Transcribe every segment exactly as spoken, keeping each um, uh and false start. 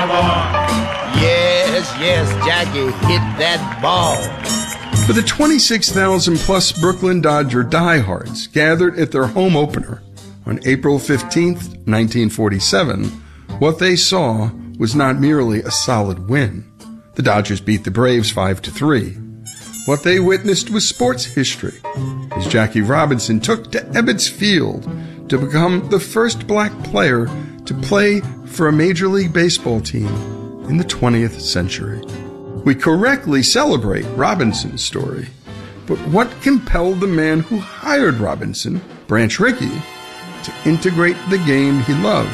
Baltimore. Yes, yes, Jackie hit that ball. For the twenty-six thousand plus Brooklyn Dodger diehards gathered at their home opener on April fifteenth, nineteen forty-seven, what they saw was not merely a solid win. The Dodgers beat the Braves five to three. What they witnessed was sports history, as Jackie Robinson took to Ebbets Field to become the first black player to play for a Major League Baseball team in the twentieth century. We correctly celebrate Robinson's story, but what compelled the man who hired Robinson, Branch Rickey, to integrate the game he loved?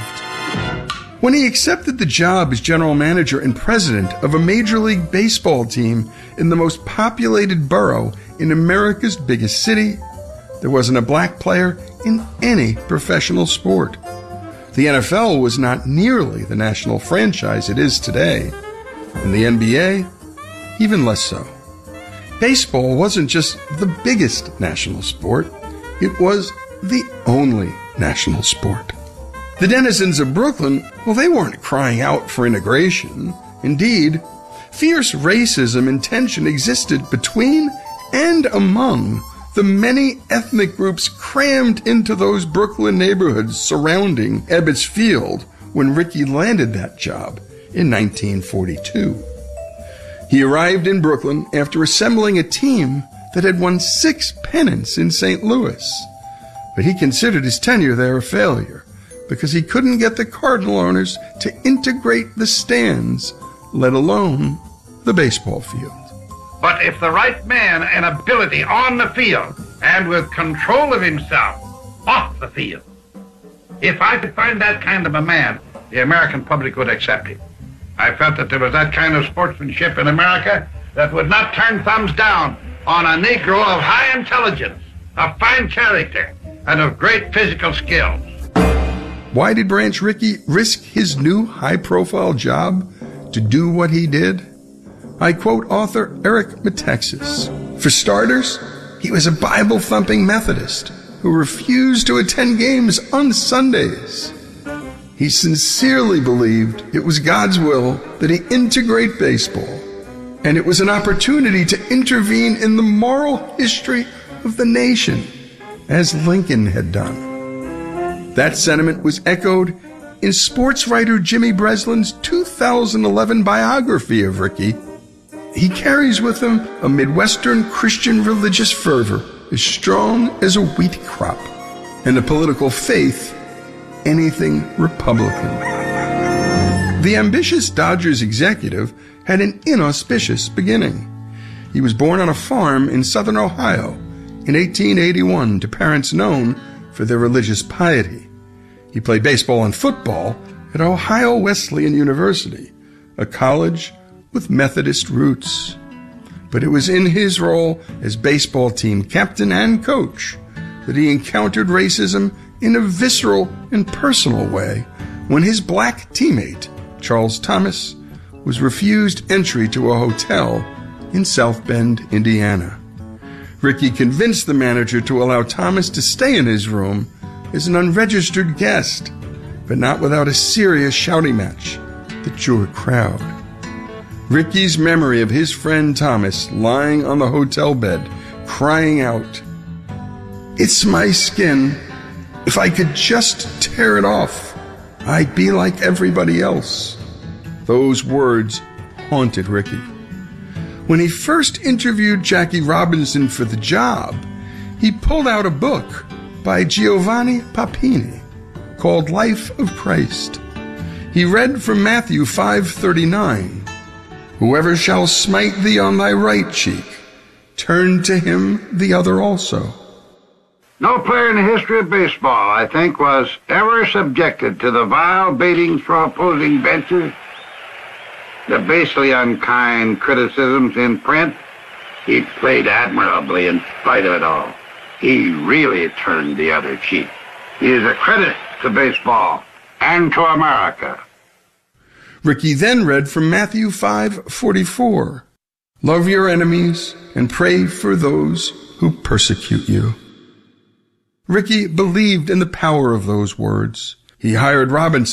When he accepted the job as general manager and president of a Major League Baseball team in the most populated borough in America's biggest city, there wasn't a black player in any professional sport. The N F L was not nearly the national franchise it is today, and the N B A, even less so. Baseball wasn't just the biggest national sport, it was the only national sport. The denizens of Brooklyn, well, they weren't crying out for integration. Indeed, fierce racism and tension existed between and among the many ethnic groups crammed into those Brooklyn neighborhoods surrounding Ebbets Field when Rickey landed that job in nineteen forty-two. He arrived in Brooklyn after assembling a team that had won six pennants in Saint Louis. But he considered his tenure there a failure because he couldn't get the Cardinal owners to integrate the stands, let alone the baseball field. But if the right man and ability on the field and with control of himself off the field, if I could find that kind of a man, the American public would accept him. I felt that there was that kind of sportsmanship in America that would not turn thumbs down on a Negro of high intelligence, of fine character, and of great physical skills. Why did Branch Rickey risk his new high-profile job to do what he did? I quote author Eric Metaxas. For starters, he was a Bible-thumping Methodist who refused to attend games on Sundays. He sincerely believed it was God's will that he integrate baseball, and it was an opportunity to intervene in the moral history of the nation, as Lincoln had done. That sentiment was echoed in sports writer Jimmy Breslin's two thousand eleven biography of Rickey. He carries with him a Midwestern Christian religious fervor as strong as a wheat crop, and a political faith anything Republican. The ambitious Dodgers executive had an inauspicious beginning. He was born on a farm in southern Ohio in eighteen eighty-one to parents known for their religious piety. He played baseball and football at Ohio Wesleyan University, a college with Methodist roots. But it was in his role as baseball team captain and coach that he encountered racism in a visceral and personal way when his black teammate, Charles Thomas, was refused entry to a hotel in South Bend, Indiana. Rickey convinced the manager to allow Thomas to stay in his room as an unregistered guest, but not without a serious shouting match that drew a crowd. Rickey's memory of his friend Thomas lying on the hotel bed, crying out, "It's my skin. If I could just tear it off, I'd be like everybody else." Those words haunted Rickey. When he first interviewed Jackie Robinson for the job, he pulled out a book by Giovanni Papini called Life of Christ. He read from Matthew five thirty-nine, "Whoever shall smite thee on thy right cheek, turn to him the other also." No player in the history of baseball, I think, was ever subjected to the vile baitings from opposing benches, the basely unkind criticisms in print. He played admirably in spite of it all. He really turned the other cheek. He is a credit to baseball and to America. Rickey then read from Matthew five forty-four, "Love your enemies and pray for those who persecute you." Rickey believed in the power of those words. He hired Robinson